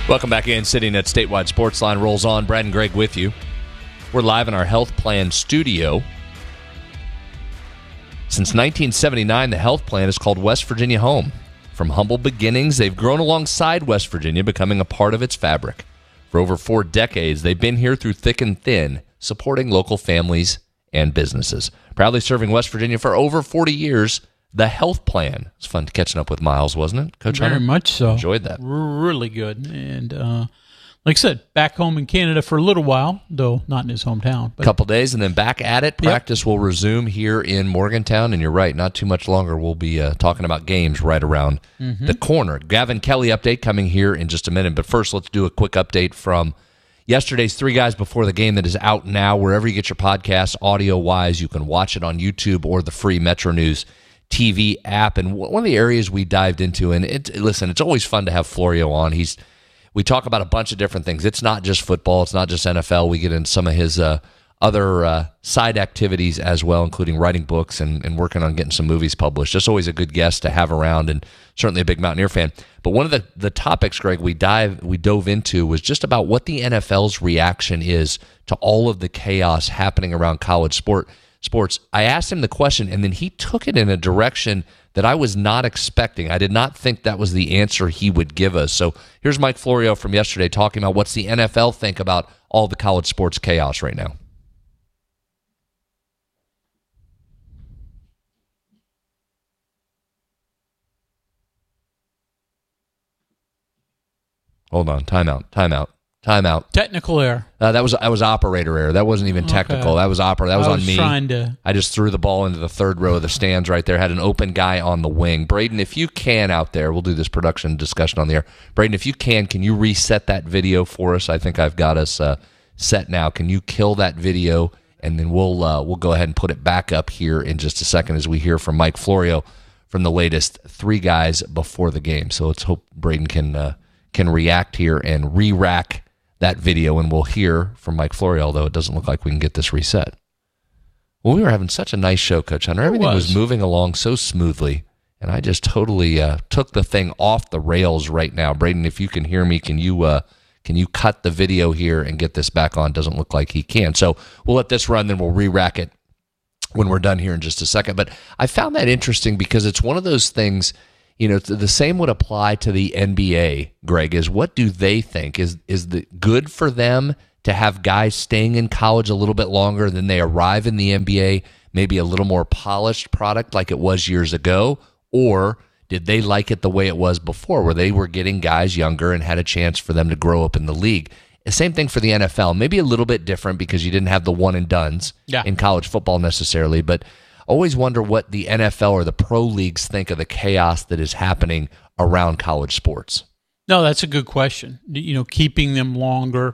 Welcome back in. Sitting at Statewide Sportsline rolls on. Brad and Greg with you. We're live in our Health Plan studio. Since 1979, the Health Plan is called West Virginia home. From humble beginnings, they've grown alongside West Virginia, becoming a part of its fabric. For over 4 decades, they've been here through thick and thin, supporting local families and businesses. Proudly serving West Virginia for over 40 years, the Health Plan. It was fun catching up with Miles, wasn't it, Coach Hunter? Very much so. Enjoyed that. Really good. And like I said, back home in Canada for a little while, though not in his hometown. A couple days and then back at it. Practice will resume here in Morgantown. And you're right, not too much longer. We'll be talking about games right around the corner. Gavin Kelly update coming here in just a minute. But first, let's do a quick update from yesterday's Three Guys Before the Game that is out now. Wherever you get your podcasts, audio-wise, you can watch it on YouTube or the free Metro News TV app. And one of the areas we dived into, and it's always fun to have Florio on. We talk about a bunch of different things. It's not just football. It's not just NFL. We get into some of his other side activities as well, including writing books and working on getting some movies published. Just always a good guest to have around, and certainly a big Mountaineer fan. But one of the topics, Greg, we dove into was just about what the NFL's reaction is to all of the chaos happening around college sports. I asked him the question, and then he took it in a direction that I was not expecting. I did not think that was the answer he would give us. So here's Mike Florio from yesterday talking about what's the NFL think about all the college sports chaos right now. Hold on, timeout. Technical error. That was operator error. That wasn't even technical. Okay. That was operator. That was on me. I just threw the ball into the third row of the stands right there. Had an open guy on the wing. Braden, if you can out there, we'll do this production discussion on the air. Braden, if you can you reset that video for us? I think I've got us set now. Can you kill that video, and then we'll go ahead and put it back up here in just a second as we hear from Mike Florio from the latest Three Guys Before the Game. So let's hope Braden can react here and re-rack that video, and we'll hear from Mike Florio, although it doesn't look like we can get this reset. Well, we were having such a nice show, Coach Hunter. Everything was moving along so smoothly, and I just totally took the thing off the rails right now. Braden, if you can hear me, can you cut the video here and get this back on? Doesn't look like he can. So we'll let this run, then we'll re-rack it when we're done here in just a second. But I found that interesting because it's one of those things. The same would apply to the NBA, Greg, is what do they think? Is it good for them to have guys staying in college a little bit longer than they arrive in the NBA, maybe a little more polished product like it was years ago? Or did they like it the way it was before, where they were getting guys younger and had a chance for them to grow up in the league? The same thing for the NFL, maybe a little bit different because you didn't have the one-and-dones in college football necessarily, but always wonder what the NFL or the pro leagues think of the chaos that is happening around college sports. No, that's a good question. Keeping them longer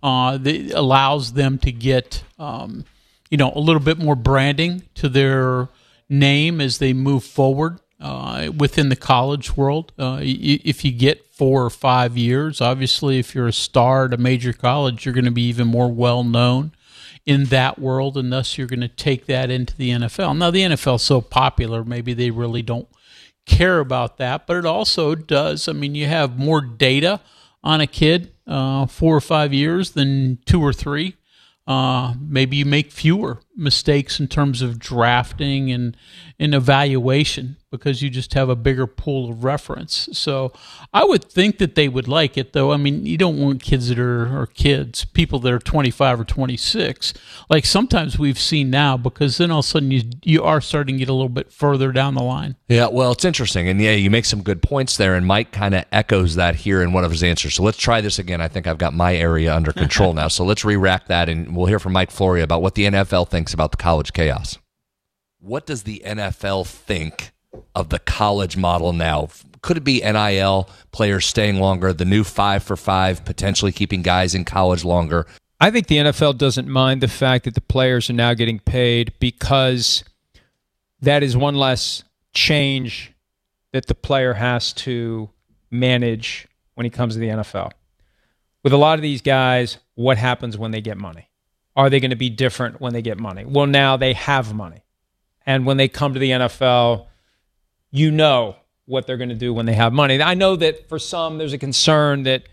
allows them to get, a little bit more branding to their name as they move forward within the college world. If you get 4 or 5 years, obviously, if you're a star at a major college, you're going to be even more well-known in that world, and thus you're going to take that into the NFL. Now, the NFL is so popular, maybe they really don't care about that, but it also does. I mean, you have more data on a kid 4 or 5 years than 2 or 3. Maybe you make fewer mistakes in terms of drafting and evaluation because you just have a bigger pool of reference. So I would think that they would like it, though. I mean, you don't want kids that are people that are 25 or 26. Like sometimes we've seen now, because then all of a sudden you are starting to get a little bit further down the line. Yeah, well, it's interesting. And, you make some good points there, and Mike kind of echoes that here in one of his answers. So let's try this again. I think I've got my area under control now. So let's re-rack that, and we'll hear from Mike Florio about what the NFL thinks about the college chaos. What does the NFL think of the college model now? Could it be NIL, players staying longer, the new 5-for-5, potentially keeping guys in college longer? I think the NFL doesn't mind the fact that the players are now getting paid because that is one less change that the player has to manage when he comes to the NFL. With a lot of these guys, what happens when they get money? Are they going to be different when they get money? Well, now they have money. And when they come to the NFL, you know what they're going to do when they have money. I know that for some, there's a concern that,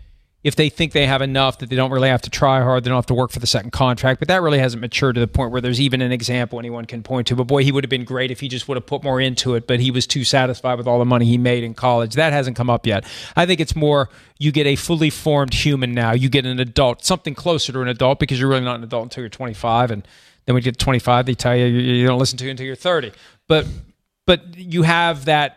if they think they have enough that they don't really have to try hard, they don't have to work for the second contract. But that really hasn't matured to the point where there's even an example anyone can point to. But boy, he would have been great if he just would have put more into it, but he was too satisfied with all the money he made in college. That hasn't come up yet. I think it's more you get a fully formed human now. You get an adult, something closer to an adult, because you're really not an adult until you're 25. And then when you get to 25, they tell you don't listen to you until you're 30. But you have that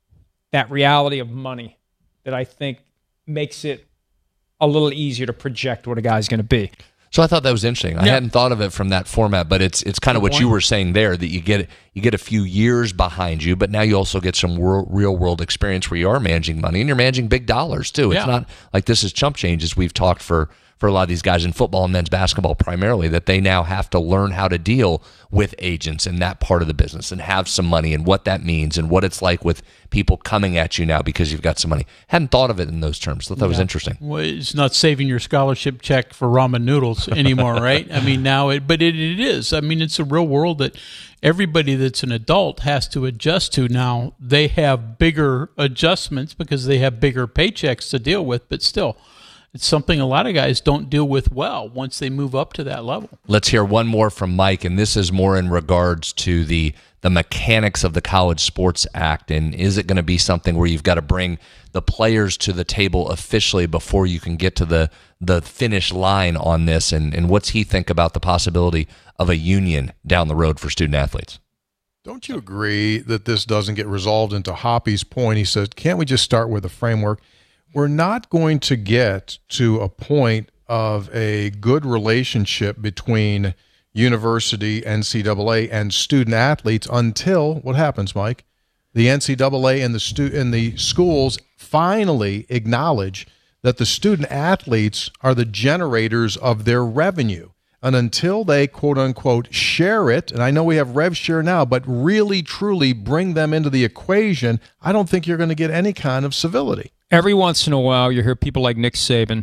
reality of money that I think makes it a little easier to project what a guy's going to be. So I thought that was interesting. I hadn't thought of it from that format, but it's kind of what you were saying there, that you get a few years behind you, but now you also get some real world experience where you are managing money and you're managing big dollars too. It's not like this is chump change, as we've talked for a lot of these guys in football and men's basketball primarily, that they now have to learn how to deal with agents and that part of the business and have some money and what that means and what it's like with people coming at you now because you've got some money. Hadn't thought of it in those terms. Thought that was interesting. Well, it's not saving your scholarship check for ramen noodles anymore, right? I mean, now it is. I mean, it's a real world that everybody that's an adult has to adjust to now. They have bigger adjustments because they have bigger paychecks to deal with, but still, it's something a lot of guys don't deal with well once they move up to that level. Let's hear one more from Mike, and this is more in regards to the mechanics of the College Sports Act, and is it going to be something where you've got to bring the players to the table officially before you can get to the finish line on this, and what's he think about the possibility of a union down the road for student athletes? Don't you agree that this doesn't get resolved? Into Hoppy's point, he says, can't we just start with a framework? We're not going to get to a point of a good relationship between university, NCAA, and student athletes until what happens, Mike? The NCAA and the schools finally acknowledge that the student athletes are the generators of their revenue. And until they, quote unquote, share it, and I know we have rev share now, but really, truly bring them into the equation, I don't think you're going to get any kind of civility. Every once in a while, you hear people like Nick Saban,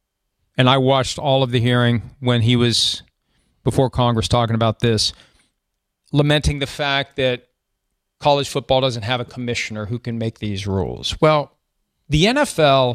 and I watched all of the hearing when he was before Congress talking about this, lamenting the fact that college football doesn't have a commissioner who can make these rules. Well, the NFL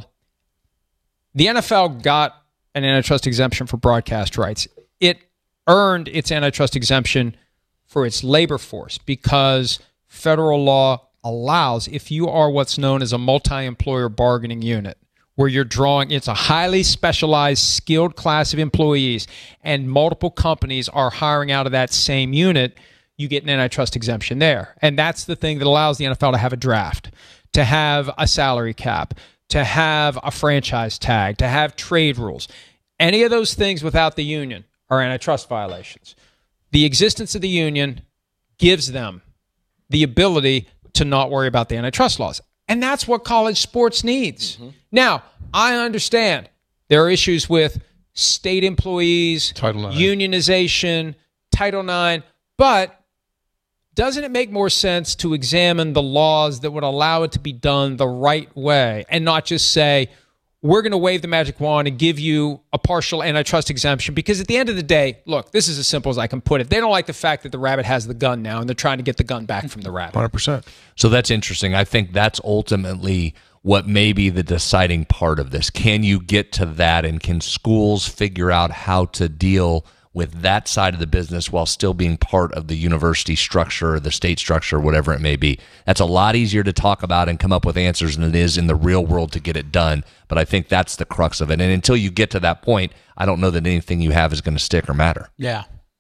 got an antitrust exemption for broadcast rights. It earned its antitrust exemption for its labor force because federal law allows, if you are what's known as a multi-employer bargaining unit, where you're drawing, it's a highly specialized, skilled class of employees, and multiple companies are hiring out of that same unit, you get an antitrust exemption there. And that's the thing that allows the NFL to have a draft, to have a salary cap, to have a franchise tag, to have trade rules. Any of those things without the union are antitrust violations. The existence of the union gives them the ability to not worry about the antitrust laws. And that's what college sports needs. Mm-hmm. Now, I understand there are issues with state employees, unionization, Title IX, but doesn't it make more sense to examine the laws that would allow it to be done the right way and not just say, we're going to wave the magic wand and give you a partial antitrust exemption? Because at the end of the day, look, this is as simple as I can put it. They don't like the fact that the rabbit has the gun now, and they're trying to get the gun back from the rabbit. 100%. So that's interesting. I think that's ultimately what may be the deciding part of this. Can you get to that, and can schools figure out how to deal with that side of the business while still being part of the university structure or the state structure, whatever it may be? That's a lot easier to talk about and come up with answers than it is in the real world to get it done. But I think that's the crux of it. And until you get to that point, I don't know that anything you have is going to stick or matter. Yeah,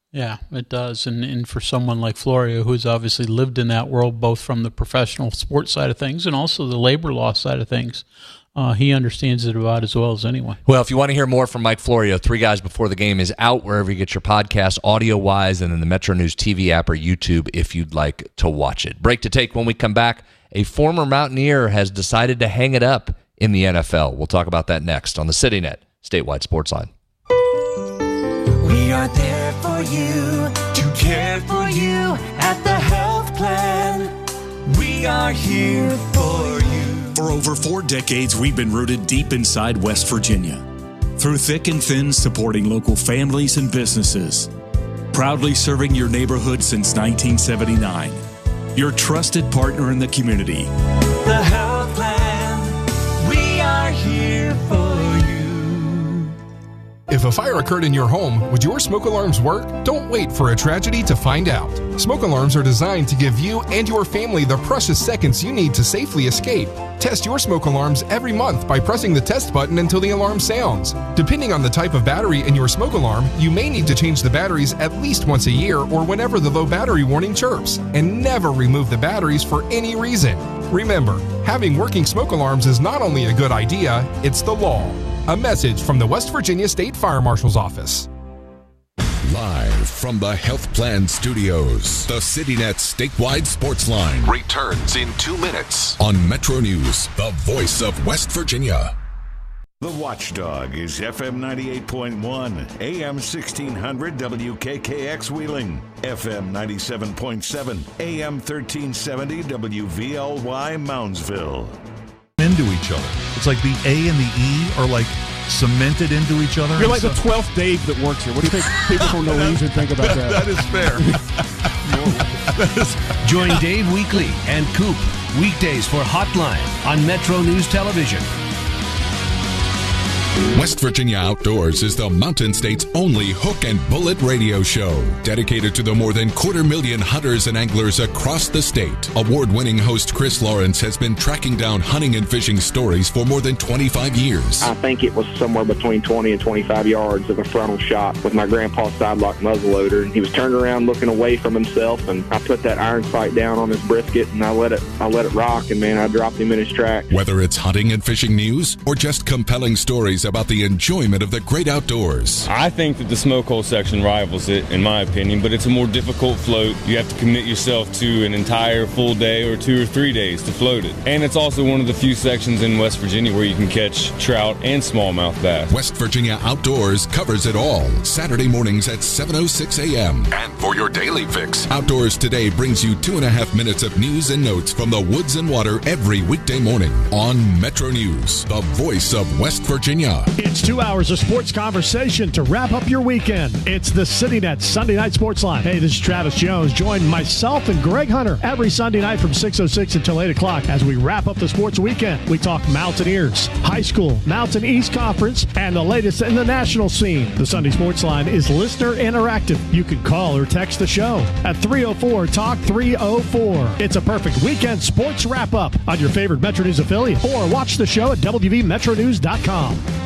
it does. And for someone like Florio, who's obviously lived in that world, both from the professional sports side of things and also the labor law side of things, he understands it about as well as anyone. Well, if you want to hear more from Mike Florio, 3 Guys Before the Game is out wherever you get your podcasts, audio-wise, and in the Metro News TV app or YouTube if you'd like to watch it. Break to take. When we come back, a former Mountaineer has decided to hang it up in the NFL. We'll talk about that next on the CityNet Statewide Sports Line. We are there for you, to care for you at the health plan. We are here for you. For over 4 decades, we've been rooted deep inside West Virginia. Through thick and thin, supporting local families and businesses. Proudly serving your neighborhood since 1979. Your trusted partner in the community. The health plan. We are here for you. If a fire occurred in your home, would your smoke alarms work? Don't wait for a tragedy to find out. Smoke alarms are designed to give you and your family the precious seconds you need to safely escape. Test your smoke alarms every month by pressing the test button until the alarm sounds. Depending on the type of battery in your smoke alarm, you may need to change the batteries at least once a year or whenever the low battery warning chirps. And never remove the batteries for any reason. Remember, having working smoke alarms is not only a good idea, it's the law. A message from the West Virginia State Fire Marshal's Office. Live from the Health Plan Studios, the CityNet statewide sports line returns in 2 minutes on Metro News, the voice of West Virginia. The Watchdog is FM 98.1, AM 1600 WKKX Wheeling, FM 97.7, AM 1370 WVLY Moundsville. Into each other. It's like the A and the E are like cemented into each other. You're like the 12th Dave that works here. What do you think people from Norwegian think about that? That is fair. Join Dave Weekly and Coop weekdays for Hotline on Metro News Television. West Virginia Outdoors is the Mountain State's only hook and bullet radio show, dedicated to the more than 250,000 hunters and anglers across the state. Award-winning host Chris Lawrence has been tracking down hunting and fishing stories for more than 25 years. I think it was somewhere between 20 and 25 yards of a frontal shot with my grandpa's sidelock muzzleloader. And he was turned around looking away from himself, and I put that iron sight down on his brisket, and I let it rock, and man, I dropped him in his tracks. Whether it's hunting and fishing news or just compelling stories about the enjoyment of the great outdoors. I think that the smoke hole section rivals it, in my opinion, but it's a more difficult float. You have to commit yourself to an entire full day or 2 or 3 days to float it. And it's also one of the few sections in West Virginia where you can catch trout and smallmouth bass. West Virginia Outdoors covers it all. Saturday mornings at 7:06 a.m. And for your daily fix, Outdoors Today brings you 2.5 minutes of news and notes from the woods and water every weekday morning on Metro News, the voice of West Virginia. It's 2 hours of sports conversation to wrap up your weekend. It's the CityNet Sunday Night Sports Line. Hey, this is Travis Jones. Join myself and Greg Hunter every Sunday night from 6:06 until 8 o'clock as we wrap up the sports weekend. We talk Mountaineers, high school, Mountain East Conference, and the latest in the national scene. The Sunday Sports Line is listener interactive. You can call or text the show at 304-TALK-304. It's a perfect weekend sports wrap-up on your favorite Metro News affiliate, or watch the show at WVMetronews.com.